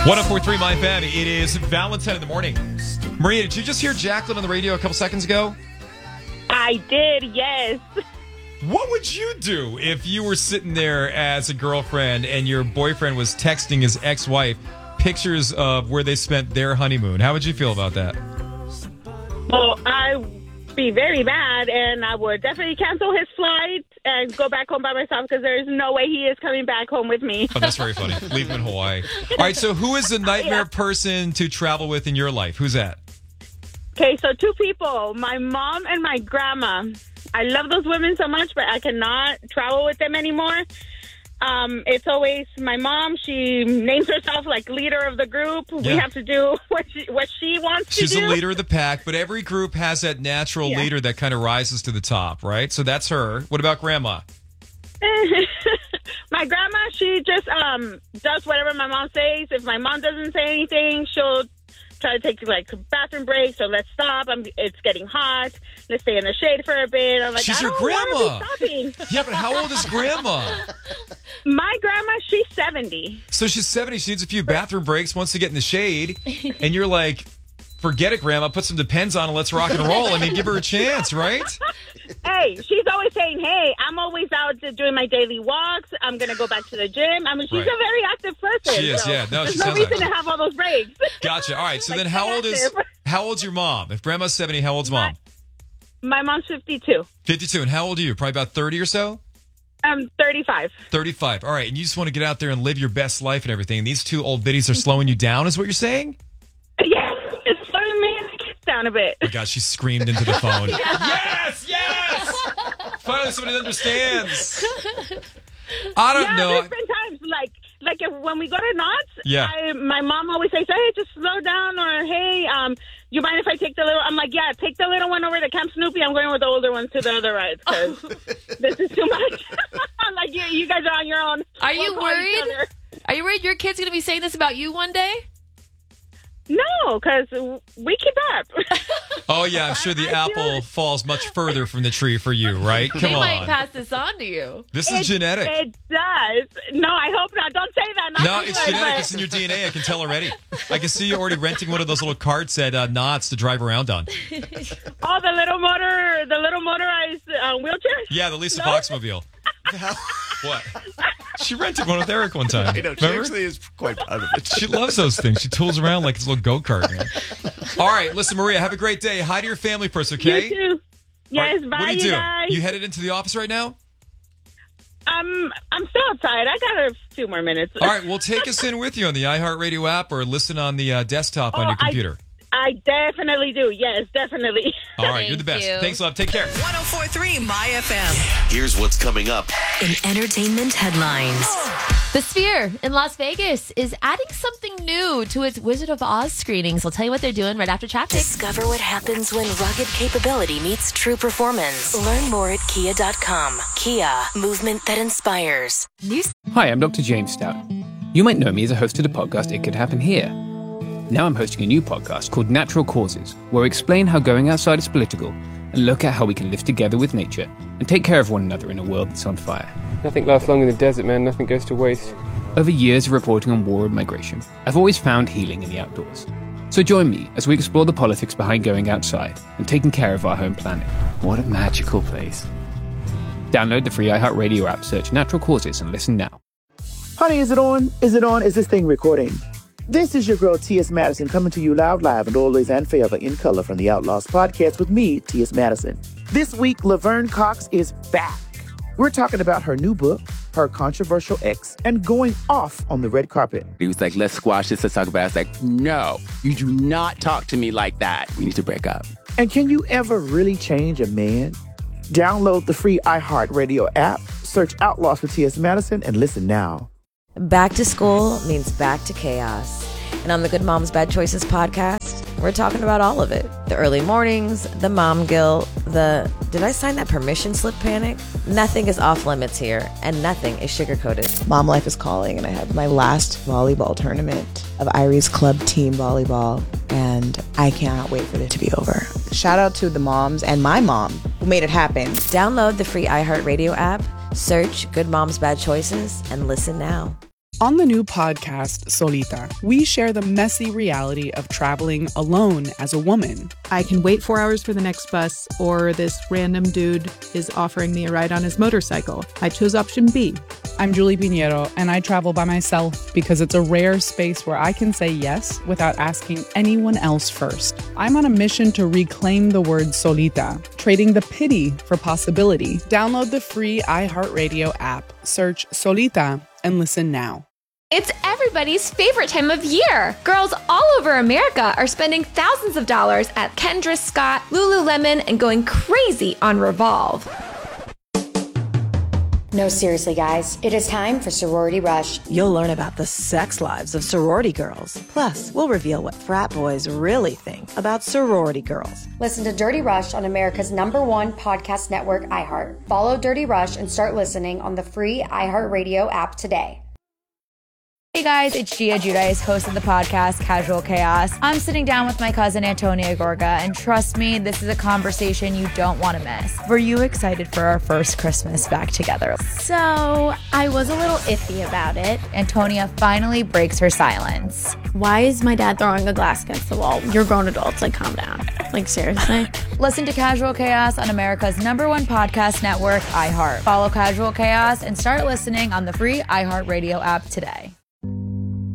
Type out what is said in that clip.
104.3 My FM. It is Valentine in the morning. Maria, did you just hear Jacqueline on the radio a couple seconds ago? I did, yes. What would you do if you were sitting there as a girlfriend and your boyfriend was texting his ex-wife pictures of where they spent their honeymoon? How would you feel about that? Well, I'd be very mad, and I would definitely cancel his flight and go back home by myself because there's no way he is coming back home with me. Oh, that's very funny. Leave him in Hawaii. All right, so who is the nightmare person to travel with in your life? Who's that? Okay, so two people, my mom and my grandma. I love those women so much, but I cannot travel with them anymore. It's always my mom. She names herself like leader of the group. Yeah. We have to do what she wants to do. She's the leader of the pack, but every group has that natural leader that kind of rises to the top, right? So that's her. What about grandma? My grandma, she just does whatever my mom says. If my mom doesn't say anything, she'll try to take like bathroom breaks. So let's stop. It's getting hot. Let's stay in the shade for a bit. I'm like, she's I your don't grandma. want to be stopping. Yeah, but how old is grandma? My grandma, she's 70. So she's 70. She needs a few bathroom breaks, wants to get in the shade. And you're like, forget it, grandma. Put some Depends on and let's rock and roll. I mean, give her a chance, right? Hey, she's always saying, hey, I'm always out doing my daily walks. I'm going to go back to the gym. I mean, she's a very active person. She is, yeah. No, there's she no sounds reason active. to have all those breaks. Gotcha. All right. So Like, then how old's your mom? If grandma's 70, how old's mom? My mom's 52. 52. And how old are you? Probably about 30 or so? I'm 35. 35. All right. And you just want to get out there and live your best life and everything. And these two old biddies are slowing you down, is what you're saying? Yes. It's slowing me and the kids down a bit. Oh, my God. She screamed into the phone. Yes! Yes! Finally, somebody understands. I don't know. There's been times like when we go to Knott's, my mom always says, hey, just slow down, or hey, you mind if I take the little? I'm like, yeah, take the little one over to Camp Snoopy. I'm going with the older one to the other rides because this is too much. I'm like, you guys are on your own. Are you worried? Are you worried your kid's going to be saying this about you one day? No, because we keep up. Oh, yeah, I'm sure the apple falls much further from the tree for you, right? Come they on. might pass this on to you. This is genetic. It does. No, I hope not. Don't say that. No, it's genetic. It's in your DNA. I can tell already. I can see you already renting one of those little carts at Knott's to drive around on. Oh, the little motorized wheelchair? Yeah, the Lisa Foxmobile. What? She rented one with Eric one time. I know. She actually is quite proud of it. She loves those things. She tools around like it's a little go-kart, man. All right, listen, Maria, have a great day. Hi to your family first, okay? You too. Yes, right, bye, what do you do? guys. You headed into the office right now? I'm still outside. I got a few more minutes. All right, well, take us in with you on the iHeartRadio app or listen on the desktop on your computer. I definitely do. Yes, definitely. All right, you're the best. Thanks, love. Take care. 104.3 My FM. Here's what's coming up in entertainment headlines. The Sphere in Las Vegas is adding something new to its Wizard of Oz screenings. I'll tell you what they're doing right after traffic. Discover what happens when rugged capability meets true performance. Learn more at Kia.com. Kia, movement that inspires. Hi, I'm Dr. James Stout. You might know me as a host of the podcast It Could Happen Here. Now I'm hosting a new podcast called Natural Causes, where I explain how going outside is political and look at how we can live together with nature and take care of one another in a world that's on fire. Nothing lasts long in the desert, man. Nothing goes to waste. Over years of reporting on war and migration, I've always found healing in the outdoors. So join me as we explore the politics behind going outside and taking care of our home planet. What a magical place. Download the free iHeartRadio app, search Natural Causes, and listen now. Honey, is it on? Is it on? Is this thing recording? This is your girl, T.S. Madison, coming to you loud, live, and always and forever in color from the Outlaws podcast with me, T.S. Madison. This week, Laverne Cox is back. We're talking about her new book, her controversial ex, and going off on the red carpet. He was like, let's squash this, let's talk about it. I was like, no, you do not talk to me like that. We need to break up. And can you ever really change a man? Download the free iHeartRadio app, search Outlaws with T.S. Madison, and listen now. Back to school means back to chaos. And on the Good Moms Bad Choices podcast, we're talking about all of it. The early mornings, the mom guilt, the did I sign that permission slip panic? Nothing is off limits here, and nothing is sugar-coated. Mom life is calling, and I have my last volleyball tournament of Irie's club team volleyball, and I cannot wait for it to be over. Shout out to the moms and my mom who made it happen. Download the free iHeartRadio app, search Good Moms Bad Choices, and listen now. On the new podcast, Solita, we share the messy reality of traveling alone as a woman. I can wait 4 hours for the next bus, or this random dude is offering me a ride on his motorcycle. I chose option B. I'm Julie Pinheiro, and I travel by myself because it's a rare space where I can say yes without asking anyone else first. I'm on a mission to reclaim the word solita, trading the pity for possibility. Download the free iHeartRadio app, search Solita, and listen now. It's everybody's favorite time of year. Girls all over America are spending thousands of dollars at Kendra Scott, Lululemon, and going crazy on Revolve. No, seriously, guys. It is time for Sorority Rush. You'll learn about the sex lives of sorority girls. Plus, we'll reveal what frat boys really think about sorority girls. Listen to Dirty Rush on America's #1 podcast network, iHeart. Follow Dirty Rush and start listening on the free iHeartRadio app today. Hey guys, it's Gia Giudice, host of the podcast Casual Chaos. I'm sitting down with my cousin Antonia Gorga, and trust me, this is a conversation you don't want to miss. Were you excited for our first Christmas back together? So, I was a little iffy about it. Antonia finally breaks her silence. Why is my dad throwing a glass against the wall? You're grown adults, like calm down. Like seriously? Listen to Casual Chaos on America's #1 podcast network, iHeart. Follow Casual Chaos and start listening on the free iHeartRadio app today.